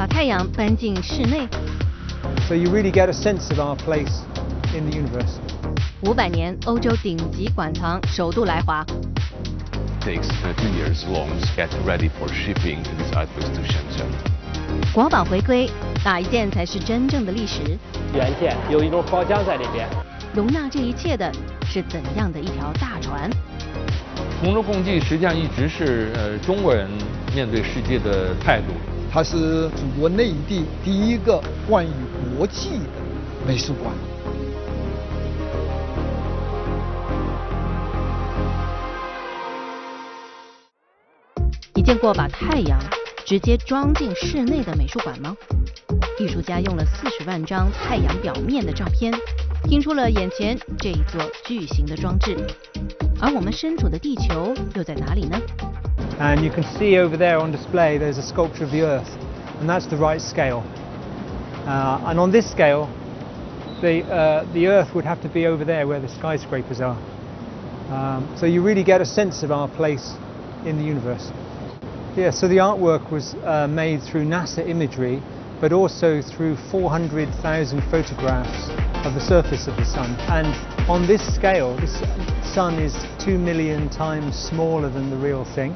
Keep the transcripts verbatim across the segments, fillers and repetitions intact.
把太阳搬进室内。 So you really get a sense of our place in the universe. 五百年，欧洲顶级馆藏首度来华。 Takes two years long to get ready for shipping these artworks to Shenzhen. 国宝回归，哪一件才是真正的历史？ 原件有一种包浆在里边。 容纳这一切的是怎样的一条大船？ 同舟共济实际上一直是呃中国人面对世界的态度。 它是祖国内地第一个冠以国际的美术馆。 你见过把太阳直接装进室内的美术馆吗？艺术家用了四十万张太阳表面的照片，拼出了眼前这一座巨型的装置。而我们身处的地球又在哪里呢？ And you can see over there on display there's a sculpture of the Earth, and that's the right scale. Uh, and on this scale, the, uh, the Earth would have to be over there where the skyscrapers are. Um, so you really get a sense of our place in the universe. Yeah, so the artwork was uh, made through NASA imagery, but also through four hundred thousand photographs of the surface of the Sun. And on this scale, the Sun is two million times smaller than the real thing.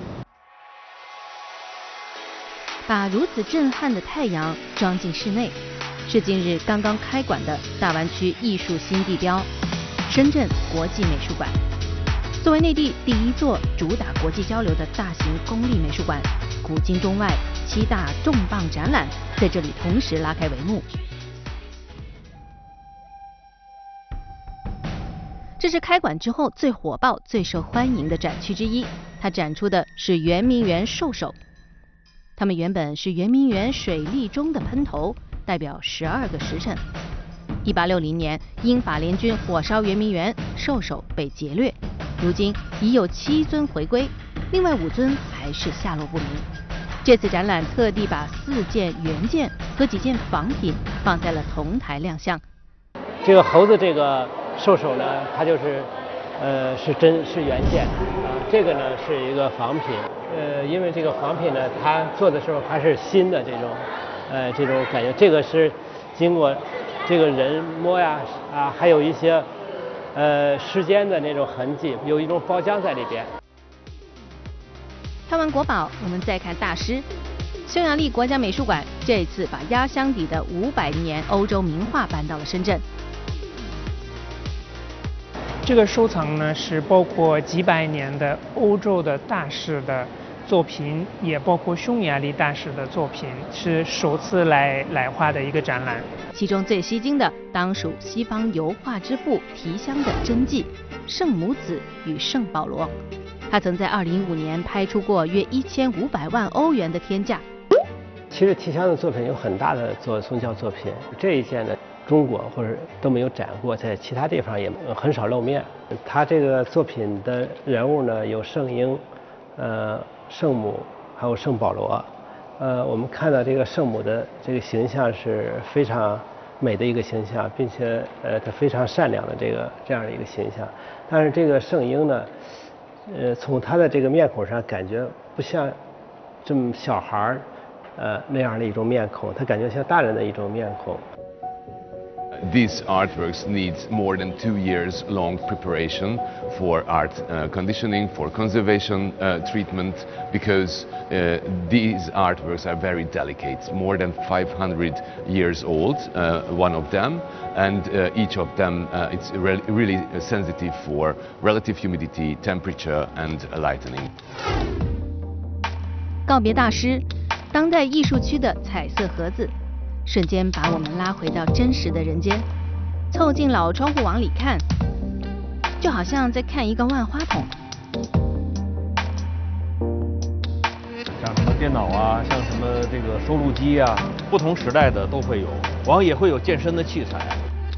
把如此震撼的太阳装进室内，是近日刚刚开馆的大湾区艺术新地标——深圳国际美术馆。作为内地第一座主打国际交流的大型公立美术馆，古今中外七大重磅展览在这里同时拉开帷幕。这是开馆之后最火爆、最受欢迎的展区之一。它展出的是圆明园兽首。它们原本是圆明园水利中的喷头，代表十二个时辰。一八六零年，英法联军火烧圆明园，兽首被劫掠。如今已有七尊回归，另外五尊还是下落不明。这次展览特地把四件原件和几件仿品放在了同台亮相。 这个猴子这个兽首呢，它就是呃是真是原件啊，这个呢是一个仿品。呃，因为这个仿品呢，它做的时候还是新的这种呃这种感觉，这个是经过这个人摸呀啊，还有一些呃时间的那种痕迹，有一种包浆在里边。 看完国宝，我们再看大师。匈牙利国家美术馆这次把压箱底的五百年欧洲名画搬到了深圳。 这个收藏呢是包括几百年的欧洲的大师的作品，也包括匈牙利大师的作品，是首次来来华的一个展览。 其中最吸睛的当属西方油画之父提香的真迹《圣母子与圣保罗》。他曾在二零一五年拍出过约一千五百万欧元的天价。 其实提香的作品有很大的做宗教作品，这一件呢，中国或者都没有展过，在其他地方也很少露面。他这个作品的人物呢，有圣婴、呃圣母，还有圣保罗。呃，我们看到这个圣母的这个形象是非常美的一个形象，并且呃，她非常善良的这个这样的一个形象。但是这个圣婴呢，呃，从他的这个面孔上感觉不像这么小孩儿呃那样的一种面孔，他感觉像大人的一种面孔。 These artworks need more than two years long preparation for art uh, conditioning, for conservation uh, treatment, because uh, these artworks are very delicate, more than five hundred years old, uh, one of them, and uh, each of them uh, it's re really sensitive for relative humidity, temperature and lightning. 告别大师，当代艺术区的彩色盒子。瞬间把我们拉回到真实的人间，凑近老窗户往里看，就好像在看一个万花筒。 像什么电脑啊，像什么这个收录机啊，不同时代的都会有，然后也会有健身的器材，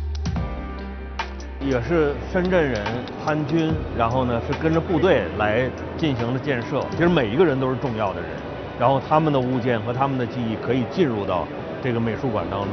也是深圳人参军，然后呢是跟着部队来进行的建设。其实每一个人都是重要的人，然后他们的物件和他们的记忆可以进入到这个美术馆当中。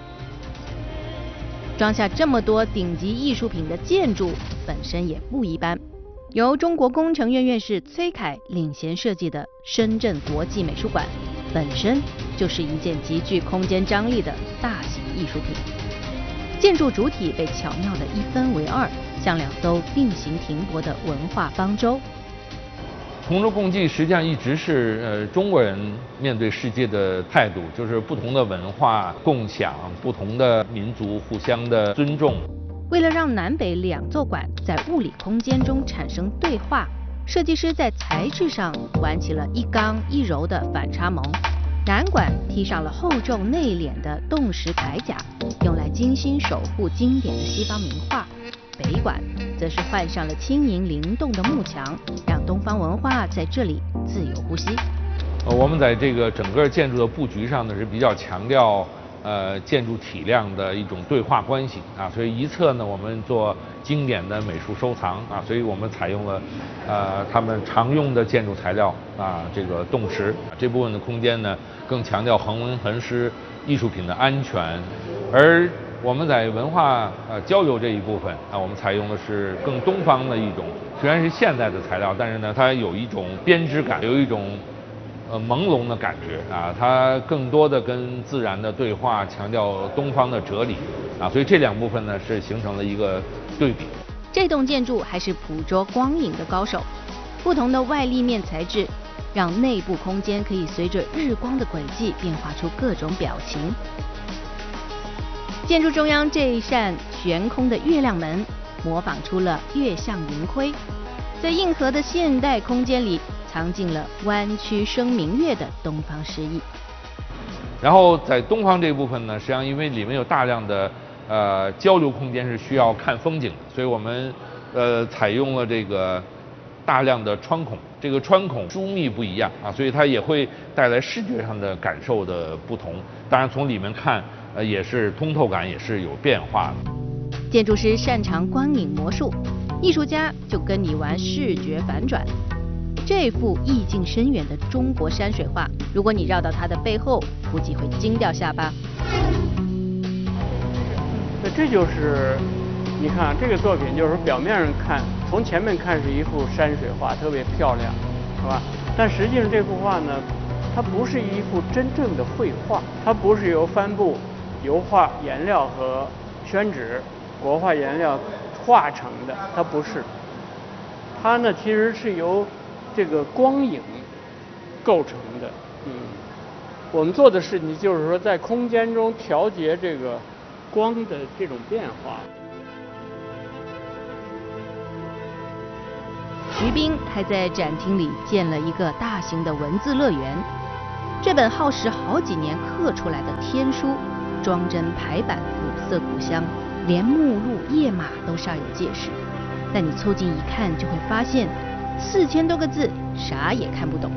装下这么多顶级艺术品的建筑本身也不一般，由中国工程院院士崔凯领衔设计的深圳国际美术馆， 本身就是一件极具空间张力的大型艺术品。建筑主体被巧妙地一分为二，像两艘并行停泊的文化方舟。 同舟共济实际上一直是呃中国人面对世界的态度，就是不同的文化共享，不同的民族互相的尊重。 为了让南北两座馆在物理空间中产生对话，设计师在材质上玩起了一刚一柔的反差萌。南馆披上了厚重内敛的动石铠甲，用来精心守护经典的西方名画。北馆则是换上了轻盈灵动的幕墙，让东方文化在这里自由呼吸。 呃，我们在这个整个建筑的布局上呢，是比较强调呃建筑体量的一种对话关系啊，所以一侧呢我们做经典的美术收藏啊，所以我们采用了呃他们常用的建筑材料啊，这个动石这部分的空间呢，更强调恒温恒湿艺术品的安全，而我们在文化呃交流这一部分啊，我们采用的是更东方的一种，虽然是现代的材料，但是呢，它有一种编织感，有一种呃朦胧的感觉啊，它更多的跟自然的对话，强调东方的哲理啊，所以这两部分呢是形成了一个对比。 这栋建筑还是捕捉光影的高手，不同的外立面材质，让内部空间可以随着日光的轨迹变化出各种表情。建筑中央这一扇悬空的月亮门，模仿出了月相盈亏，在硬核的现代空间里，藏进了弯曲生明月的东方诗意。 然后在东方这一部分呢，实际上因为里面有大量的呃交流空间是需要看风景的，所以我们呃采用了这个大量的穿孔，这个穿孔疏密不一样啊，所以它也会带来视觉上的感受的不同。当然从里面看。呃，也是通透感，也是有变化的。 建筑师擅长光影魔术，艺术家就跟你玩视觉反转。这幅意境深远的中国山水画，如果你绕到它的背后，估计会惊掉下巴。 那这就是你看、啊、这个作品，就是表面上看，从前面看是一幅山水画，特别漂亮，是吧？但实际上这幅画呢，它不是一幅真正的绘画，它不是由帆布、油画、颜料和宣纸、国画颜料画成的，它不是。它呢，其实是由这个光影构成的。嗯，我们做的事情就是说，在空间中调节这个光的这种变化。 徐冰还在展厅里建了一个大型的文字乐园。这本耗时好几年刻出来的天书，装帧排版，古色古香，连目录、页码都煞有介事。但你凑近一看，就会发现四千多个字，啥也看不懂。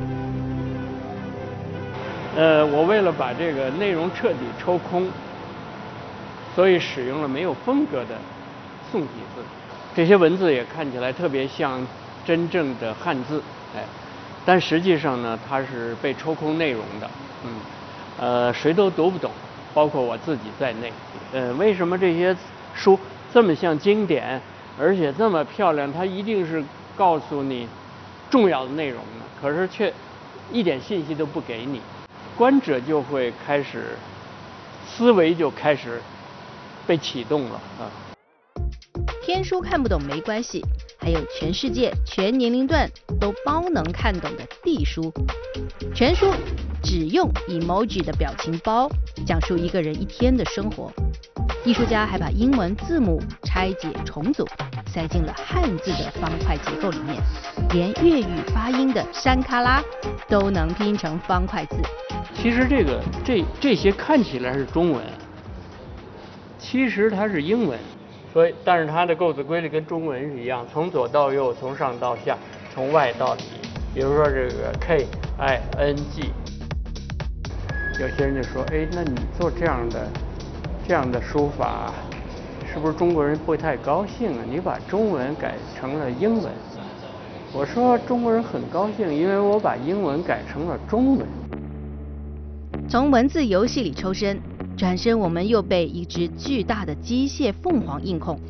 呃，我为了把这个内容彻底抽空，所以使用了没有风格的宋体字。这些文字也看起来特别像真正的汉字，哎，但实际上呢，它是被抽空内容的。嗯，呃，谁都读不懂。包括我自己在内，呃，为什么这些书这么像经典，而且这么漂亮？它一定是告诉你重要的内容呢，可是却一点信息都不给你，观者就会开始思维就开始被启动了啊。 天书看不懂没关系，还有全世界全年龄段都包能看懂的地书，全书只用 emoji 的表情包，讲述一个人一天的生活。艺术家还把英文字母拆解重组，塞进了汉字的方块结构里面，连粤语发音的山卡拉都能拼成方块字。 其实这个这这些看起来是中文，其实它是英文。所以，但是它的构字规律跟中文是一样，从左到右，从上到下，从外到里。比如说这个 K I N G， 有些人就说，哎，那你做这样的这样的书法，是不是中国人不会太高兴啊？你把中文改成了英文。我说中国人很高兴，因为我把英文改成了中文。 从文字游戏里抽身。转身，我们又被一只巨大的机械凤凰硬控。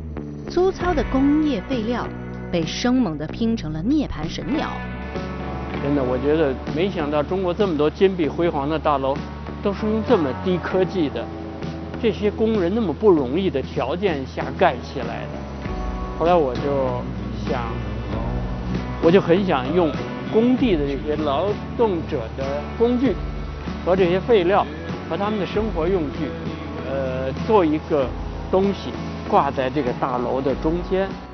粗糙的工业废料被生猛地拼成了涅槃神鸟。 真的，我觉得没想到中国这么多金碧辉煌的大楼，都是用这么低科技的，这些工人那么不容易的条件下盖起来的。后来我就想，我就很想用工地的这些劳动者的工具和这些废料和他们的生活用具，呃，做一个东西挂在这个大楼的中间。